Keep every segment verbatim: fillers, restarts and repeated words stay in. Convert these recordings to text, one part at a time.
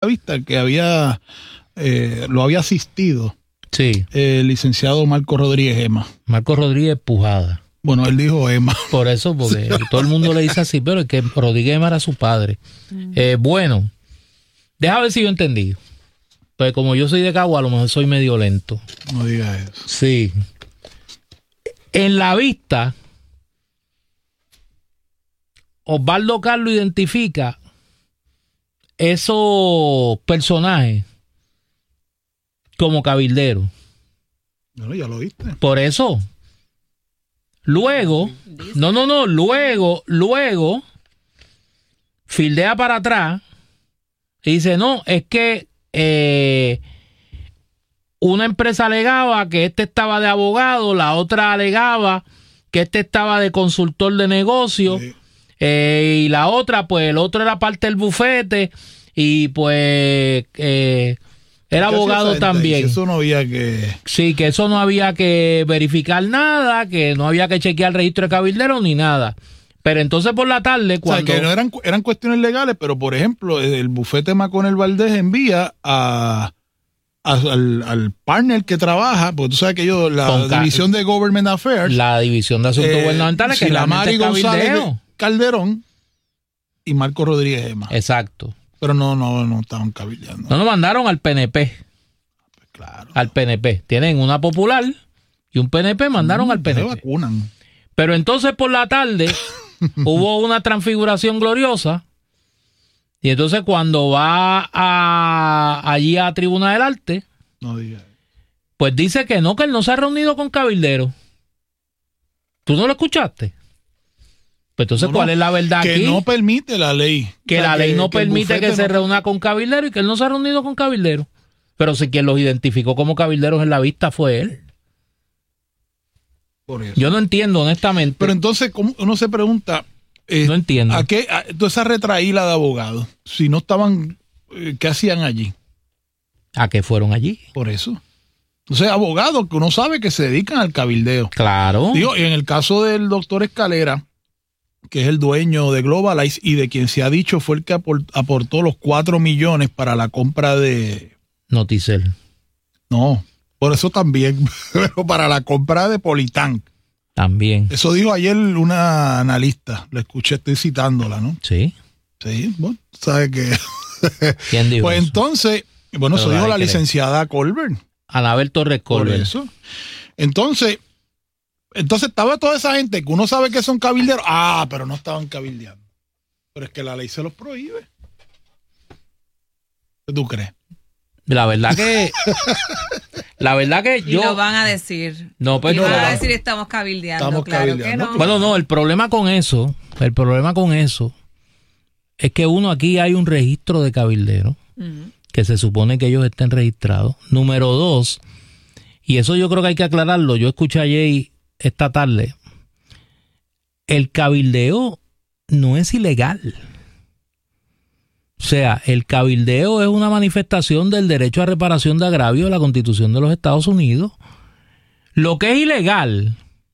vista que había eh, lo había asistido sí. el licenciado Marco Rodríguez Ema. Marco Rodríguez Pujada. Bueno, él dijo Ema. Por eso, porque sí. Todo el mundo le dice así, pero es que Rodríguez Ema era su padre. Mm. Eh, bueno, deja ver si yo entendí. Pues como yo soy de Cagua, a lo mejor soy medio lento. No digas eso. Sí. En la vista, Osvaldo Carlos identifica esos personajes como cabilderos. No, ya lo viste. Por eso. Luego, no, no, no, luego, luego, fildea para atrás y dice, no, es que eh, una empresa alegaba que este estaba de abogado, la otra alegaba que este estaba de consultor de negocio, sí. eh, y la otra, pues el otro era parte del bufete y pues eh, era abogado también. Eso no había que... Sí, que eso no había que verificar nada, que no había que chequear el registro de cabildero ni nada. Pero entonces por la tarde cuando... O sea, que no eran, eran cuestiones legales, pero por ejemplo, el bufete Maconel Valdés envía a, a al, al partner que trabaja, porque tú sabes que yo, la Con división de Government Affairs... La división de Asuntos eh, Gubernamentales, que es la Mari González Calderón y Marco Rodríguez Ema. Exacto. Pero no, no, no estaban cabildeando. No nos mandaron al P N P. Pues claro. Al P N P. Tienen una popular y un P N P mandaron mm, al P N P. Se vacunan. Pero entonces por la tarde hubo una transfiguración gloriosa. Y entonces cuando va a, allí a Tribuna del Arte, no diga. Pues dice que no, que él no se ha reunido con cabilderos. ¿Tú no lo escuchaste? Pues entonces, no, ¿cuál no, es la verdad que aquí? Que no permite la ley. Que o sea, la ley que, no que permite que se no... reúna con cabilderos y que él no se ha reunido con cabilderos. Pero si quien los identificó como cabilderos en la vista fue él. Por eso. Yo no entiendo, honestamente. Pero entonces, ¿cómo uno se pregunta? Eh, no entiendo. ¿A qué? A, toda esa retraída de abogados, si no estaban, eh, ¿qué hacían allí? ¿A qué fueron allí? Por eso. Entonces, abogados que uno sabe que se dedican al cabildeo. Claro. Digo, en el caso del doctor Escalera, que es el dueño de Globalize y de quien se ha dicho fue el que aportó los cuatro millones para la compra de... Noticel. No, por eso también, pero para la compra de Politank. También. Eso dijo ayer una analista, la escuché, estoy citándola, ¿no? Sí. Sí, bueno, ¿sabes qué? ¿Quién dijo Pues eso? entonces, bueno, pero eso dijo la creer. licenciada Colbert. Anabel Torres Colbert. Por eso. Entonces... Entonces estaba toda esa gente que uno sabe que son cabilderos. Ah, pero no estaban cabildeando. Pero es que la ley se los prohíbe. ¿Qué tú crees? La verdad que... la verdad que yo... Y lo van a decir. No, pues y no. van a decir estamos cabildeando. Estamos claro cabildeando. que no. Bueno, no, el problema con eso, el problema con eso es que uno, aquí hay un registro de cabilderos, uh-huh, que se supone que ellos estén registrados. Número dos, y eso yo creo que hay que aclararlo, yo escuché ayer esta tarde, el cabildeo no es ilegal. O sea, el cabildeo es una manifestación del derecho a reparación de agravio de la Constitución de los Estados Unidos. Lo que es ilegal,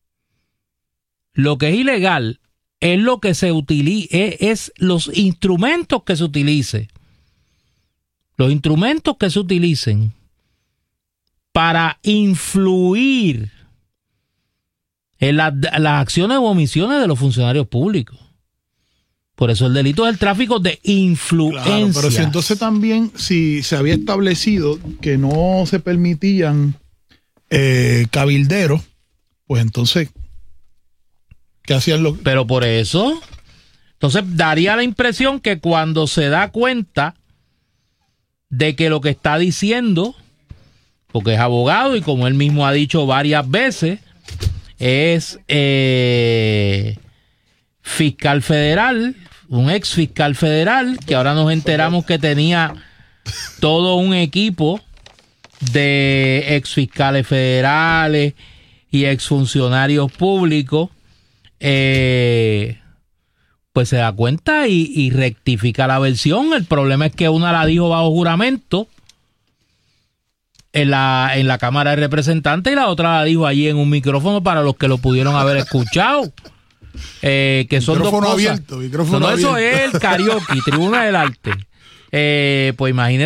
lo que es ilegal es lo que se utiliza, es, es los instrumentos que se utilice, los instrumentos que se utilicen para influir en la, las acciones o omisiones de los funcionarios públicos. Por eso el delito es el tráfico de influencia. Claro, pero si entonces también, si se había establecido que no se permitían eh, cabilderos, pues entonces, ¿qué hacían los...? Pero por eso, entonces daría la impresión que cuando se da cuenta de que lo que está diciendo, porque es abogado y como él mismo ha dicho varias veces, es eh, fiscal federal, un ex fiscal federal, que ahora nos enteramos que tenía todo un equipo de ex fiscales federales y ex funcionarios públicos, eh, pues se da cuenta y, y rectifica la versión. El problema es que una la dijo bajo juramento en la, en la Cámara de Representantes y la otra la dijo allí en un micrófono para los que lo pudieron haber escuchado. Eh, que son micrófono dos cosas. Abierto, micrófono no, no, abierto. Eso es el karaoke, Tribuna del Arte. Eh, pues imagínate.